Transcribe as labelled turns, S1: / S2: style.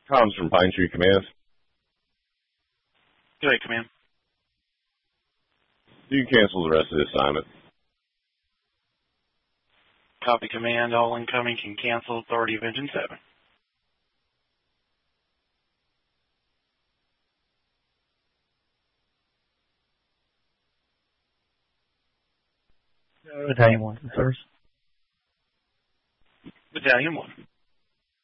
S1: Tom's from Pine Tree Command.
S2: Good day, Command.
S1: You can cancel the rest of the assignment.
S2: Copy, Command. All incoming can cancel. Authority of Engine 7.
S3: Battalion 1, sirs.
S2: Battalion 1.